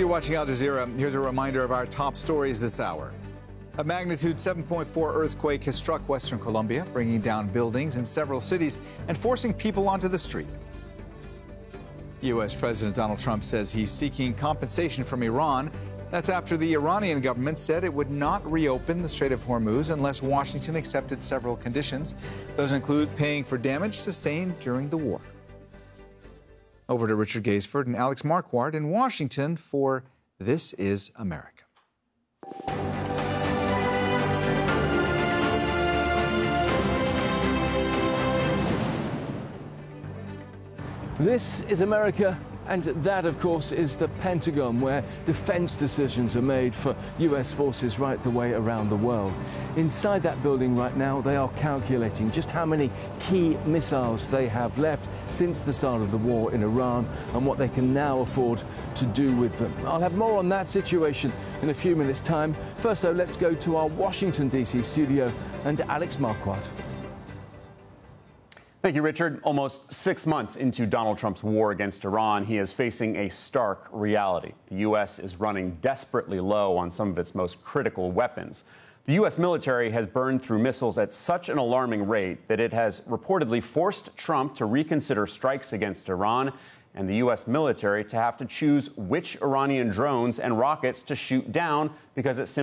You're watching Al Jazeera. Here's a reminder of our top stories this hour. A magnitude 7.4 earthquake has struck Western Colombia, bringing down buildings in several cities and forcing people onto the street. U.S. President Donald Trump says he's seeking compensation from Iran. That's after the Iranian government said it would not reopen the Strait of Hormuz unless Washington accepted several conditions. Those include paying for damage sustained during the war. Over to Richard Gaisford and Alex Marquardt in Washington for This is America. This is America, and that, of course, is the Pentagon, where defense decisions are made for U.S. forces right the way around the world. Inside that building right now, they are calculating just how many key missiles they have left since the start of the war in Iran and what they can now afford to do with them. I'll have more on that situation in a few minutes' time. First, though, let's go to our Washington, D.C. studio and Alex Marquardt. Thank you, Richard. Almost 6 months into Donald Trump's war against Iran, he is facing a stark reality. The U.S. is running desperately low on some of its most critical weapons. The U.S. military has burned through missiles at such an alarming rate that it has reportedly forced Trump to reconsider strikes against Iran and the U.S. military to have to choose which Iranian drones and rockets to shoot down because it simply